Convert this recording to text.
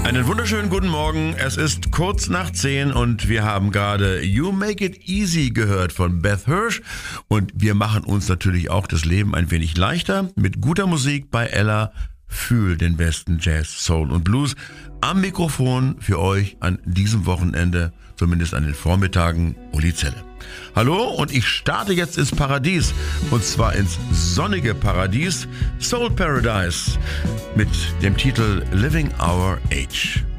Einen wunderschönen guten Morgen. Es ist kurz nach 10 und wir haben gerade You Make It Easy gehört von Beth Hirsch. Und wir machen uns natürlich auch das Leben ein wenig leichter mit guter Musik bei Ella. Fühl den besten Jazz, Soul und Blues am Mikrofon für euch an diesem Wochenende, zumindest an den Vormittagen, Uli Zelle. Hallo und ich starte jetzt ins Paradies und zwar ins sonnige Paradies, Soul Paradise mit dem Titel Living Our Age.